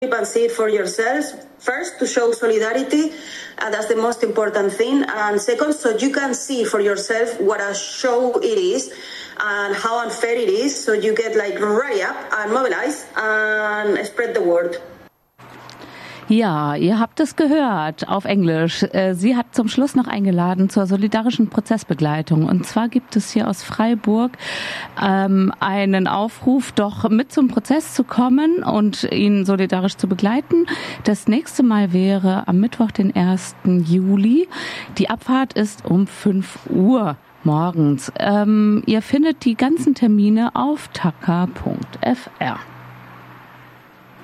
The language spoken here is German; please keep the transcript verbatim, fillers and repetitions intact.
And see it for yourselves. First, to show solidarity, uh, that's the most important thing. And second, so you can see for yourself what a show it is and how unfair it is. So you get like rally up and mobilize and spread the word. Ja, ihr habt es gehört auf Englisch. Sie hat zum Schluss noch eingeladen zur solidarischen Prozessbegleitung. Und zwar gibt es hier aus Freiburg ähm, einen Aufruf, doch mit zum Prozess zu kommen und ihn solidarisch zu begleiten. Das nächste Mal wäre am Mittwoch, den ersten Juli. Die Abfahrt ist um fünf Uhr morgens. Ähm, ihr findet die ganzen Termine auf taka punkt f r.